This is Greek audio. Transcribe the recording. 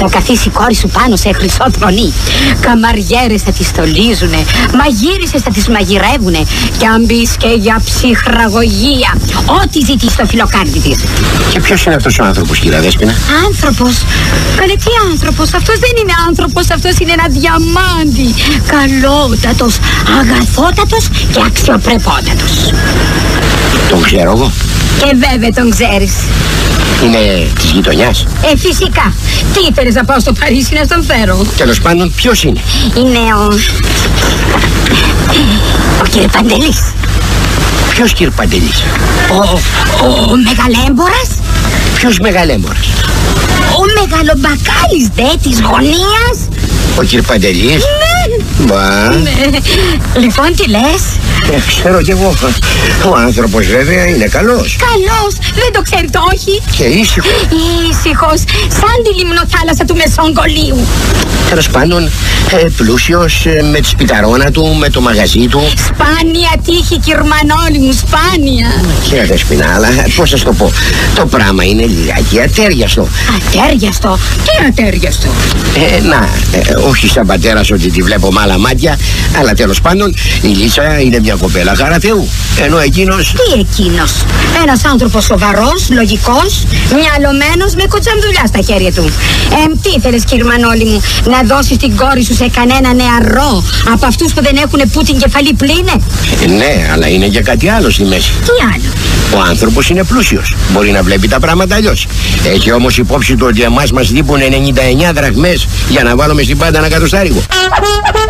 Θα καθίσει η κόρη σου πάνω σε χρυσό θρονί. Καμαριέρες θα τη στολίζουνε, μαγείρισες θα τις μαγειρεύουνε και αν μπεις και για ψυχραγωγία, ό,τι ζητήσει το φιλοκάρδι της. Και ποιος είναι αυτός ο άνθρωπος, κυρία Δέσποινα? Άνθρωπος? Καλέ, τι άνθρωπος? Αυτός δεν είναι άνθρωπος, αυτός είναι ένα διαμάντι. Καλότατος, αγαθότατος και αξιοπρεπότατος. Τον ξέρω εγώ. Και βέβαια τον ξέρεις. Είναι της γειτονιάς? Φυσικά. Τι ήθελες να πάω στο Παρίσι να τον φέρω? Τέλος πάντων, ποιος είναι? Είναι ο κύριε Παντελής. Ποιος κύριε Παντελής? Ο μεγαλέμπορας. Ποιος μεγαλέμπορας? Ο μεγαλομπακάλης δε της γωνίας. Ο κύριε Παντελής? Ναι. Μπα. Ναι. Λοιπόν, τι λες? Ξέρω κι εγώ. Ο άνθρωπος βέβαια είναι καλός. Καλός, δεν το ξέρει το όχι. Και ήσυχος. Ήσυχος, σαν τη λιμνοθάλασσα του Μεσογγολίου. Τέλος πάντων, πλούσιος, με τη σπιταρόνα του, με το μαγαζί του. Σπάνια τύχη, κυρμανόλη μου, σπάνια. Κύριε Δεσποινα, αλλά πώς σας το πω, το πράγμα είναι λιγάκι ατέριαστο. Ατέριαστο? Τι ατέριαστο? Όχι σαν πατέρας ότι τη βλέπω με άλλα μάτια, αλλά τέλος πάντων η Λίτσα είναι μια κοπέλα χαρά Θεού. Ενώ εκείνος... Τι εκείνος? Ένας άνθρωπος σοβαρός, λογικός, μυαλωμένος, με κοτσαμδουλιά στα χέρια του. Τι ήθελες, κύριε Μανώλη μου, να δώσεις την κόρη σου σε κανένα νεαρό από αυτούς που δεν έχουν που την κεφαλή πλήνε? Ναι, αλλά είναι και κάτι άλλο στη μέση. Τι άλλο? Ο άνθρωπος είναι πλούσιος. Μπορεί να βλέπει τα πράγματα αλλιώς. Έχει όμως υπόψη του ότι εμάς μας λείπουν 99 δραχμές για να βάλουμε στην πάντα ένα κατοστάρικο.